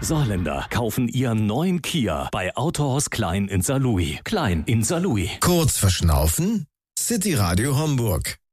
Saarländer kaufen ihren neuen Kia bei Autohaus Klein in Saarlouis. Klein in Saarlouis. Kurz verschnaufen? City Radio Homburg.